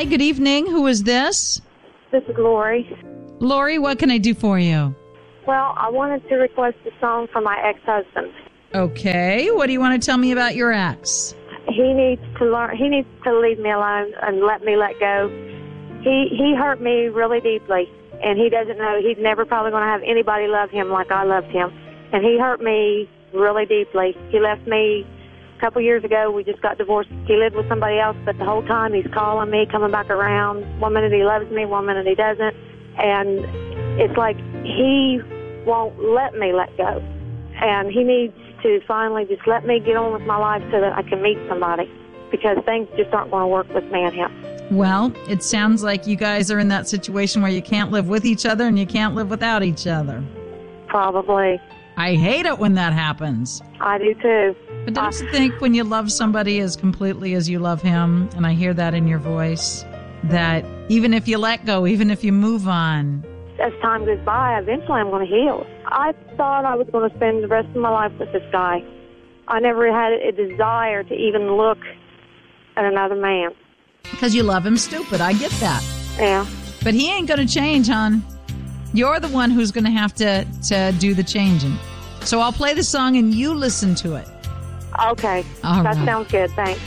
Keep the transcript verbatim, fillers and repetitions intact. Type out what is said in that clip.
Hi, good evening. Who is this? This is Lori. Lori, what can I do for you? Well, I wanted to request a song for my ex-husband. Okay, what do you want to tell me about your ex? He needs to learn. He needs to leave me alone and let me let go. He he hurt me really deeply, and he doesn't know. He's never probably going to have anybody love him like I loved him. And he hurt me really deeply. He left me a couple years ago. We just got divorced. He lived with somebody else, but the whole time he's calling me, coming back around. One minute he loves me, one minute he doesn't. And it's like he won't let me let go. And he needs to finally just let me get on with my life so that I can meet somebody, because things just aren't going to work with me and him. Well, it sounds like you guys are in that situation where you can't live with each other and you can't live without each other. Probably. I hate it when that happens. I do too. But don't you think when you love somebody as completely as you love him, and I hear that in your voice, that even if you let go, even if you move on, as time goes by, eventually I'm going to heal. I thought I was going to spend the rest of my life with this guy. I never had a desire to even look at another man. Because you love him stupid. I get that. Yeah. But he ain't going to change, hon. You're the one who's going to have to, to do the changing. So I'll play the song and you listen to it. Okay. All that right. sounds good. Thanks.